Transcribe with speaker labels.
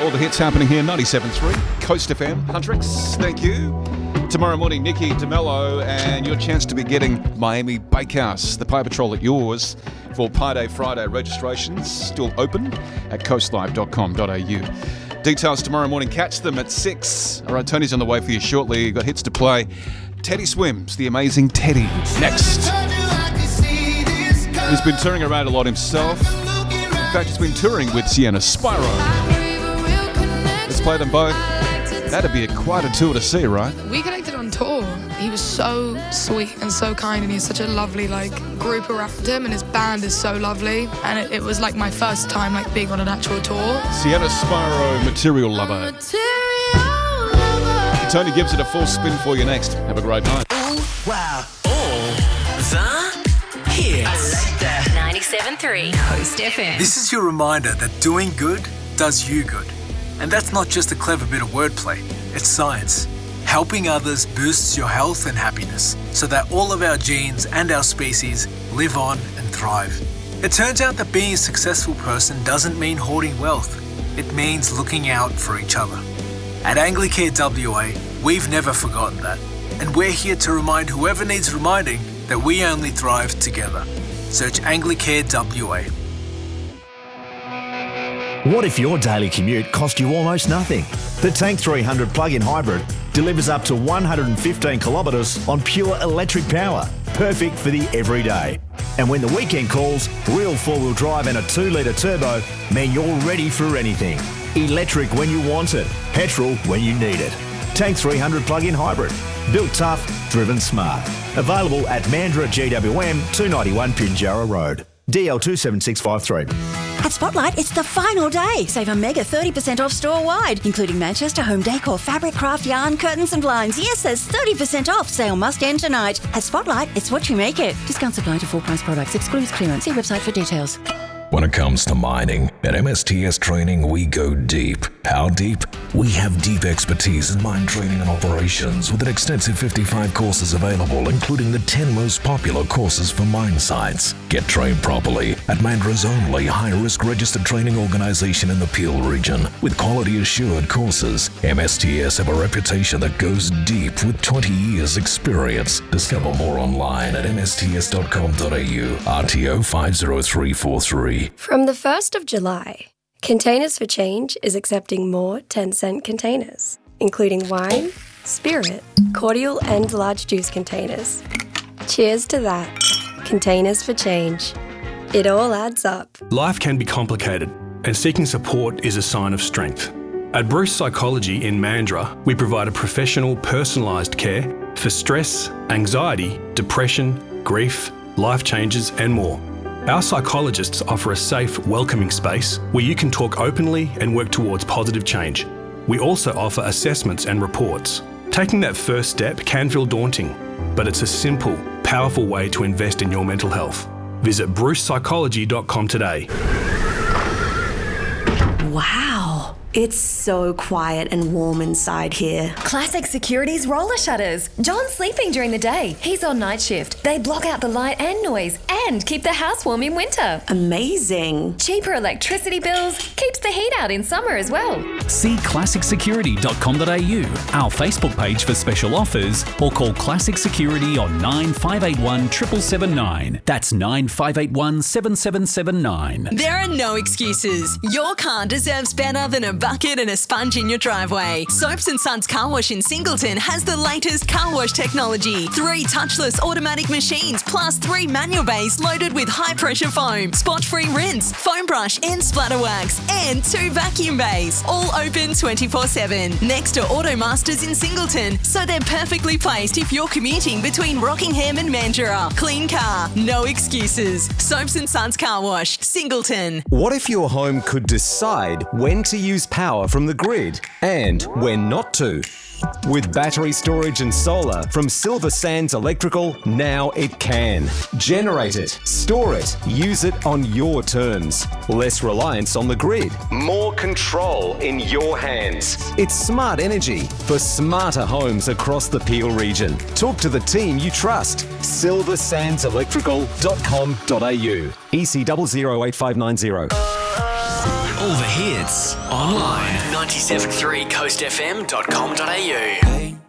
Speaker 1: All the hits happening here, 97.3, Coast FM. Huntrix, thank you. Tomorrow morning, Nikki DeMello, and your chance to be getting Miami Bakehouse, the Pie Patrol at yours for Pie Day Friday registrations. Still open at coastlive.com.au. Details tomorrow morning. Catch them at 6. All right, Tony's on the way for you shortly. You've got hits to play. Teddy Swims, the amazing Teddy. Next. He's been touring around a lot himself. In fact, he's been touring with Sienna Spyro. Let's play them both. That'd be quite a tour to see, right?
Speaker 2: We connected on tour. He was so sweet and so kind, and he's such a lovely group around him, and his band is so lovely. And it was like my first time being on an actual tour.
Speaker 1: Sienna Spyro, Material Lover. Tony gives it a full spin for you next. Have a great night.
Speaker 3: Ooh, wow. All the hits. I like that.
Speaker 4: 97.3 Coast FM.
Speaker 5: This is your reminder that doing good does you good. And that's not just a clever bit of wordplay, it's science. Helping others boosts your health and happiness so that all of our genes and our species live on and thrive. It turns out that being a successful person doesn't mean hoarding wealth. It means looking out for each other. At Anglicare WA, we've never forgotten that. And we're here to remind whoever needs reminding that we only thrive together. Search Anglicare WA.
Speaker 6: What if your daily commute cost you almost nothing? The Tank 300 plug-in hybrid delivers up to 115 kilometres on pure electric power, perfect for the everyday. And when the weekend calls, real four-wheel drive and a 2-litre turbo mean you're ready for anything. Electric when you want it, petrol when you need it. Tank 300 plug-in hybrid, built tough, driven smart. Available at Mandurah GWM 291 Pinjarra Road. DL27653.
Speaker 7: At Spotlight, it's the final day. Save a mega 30% off store-wide, including Manchester home decor, fabric, craft, yarn, curtains and blinds. Yes, there's 30% off. Sale must end tonight. At Spotlight, it's what you make it. Discounts apply to full-price products. Excludes clearance. See website for details.
Speaker 8: When it comes to mining, at MSTS Training, we go deep. How deep? We have deep expertise in mine training and operations with an extensive 55 courses available, including the 10 most popular courses for mine sites. Get trained properly at Mandurah's only high-risk registered training organisation in the Peel region with quality-assured courses. MSTS have a reputation that goes deep with 20 years' experience. Discover more online at msts.com.au. RTO 50343.
Speaker 9: From the 1st of July, Containers for Change is accepting more 10-cent containers, including wine, spirit, cordial and large juice containers. Cheers to that. Containers for Change. It all adds up.
Speaker 10: Life can be complicated, and seeking support is a sign of strength. At Bruce Psychology in Mandurah, we provide a professional, personalised care for stress, anxiety, depression, grief, life changes and more. Our psychologists offer a safe, welcoming space where you can talk openly and work towards positive change. We also offer assessments and reports. Taking that first step can feel daunting, but it's a simple, powerful way to invest in your mental health. Visit brucepsychology.com today.
Speaker 11: Wow. It's so quiet and warm inside here.
Speaker 12: Classic Security's roller shutters. John's sleeping during the day. He's on night shift. They block out the light and noise and keep the house warm in winter.
Speaker 11: Amazing.
Speaker 12: Cheaper electricity bills, keeps the heat out in summer as well.
Speaker 13: See classicsecurity.com.au, our Facebook page for special offers, or call Classic Security on 9581 7779. That's 9581 7779.
Speaker 14: There are no excuses. Your car deserves better than a bucket and a sponge in your driveway. Soaps & Sons Car Wash in Singleton has the latest car wash technology. 3 touchless automatic machines plus 3 manual bays loaded with high-pressure foam, spot-free rinse, foam brush and splatter wax, and 2 vacuum bays. All open 24/7. Next to Automasters in Singleton, so they're perfectly placed if you're commuting between Rockingham and Mandurah. Clean car, no excuses. Soaps & Sons Car Wash, Singleton.
Speaker 15: What if your home could decide when to use power from the grid and when not to? With battery storage and solar from Silver Sands Electrical, now it can. Generate it, store it, use it on your terms. Less reliance on the grid. More control in your hands. It's smart energy for smarter homes across the Peel region. Talk to the team you trust. silversandselectrical.com.au. EC 008590.
Speaker 3: All the hits online. 97.3coastfm.com.au.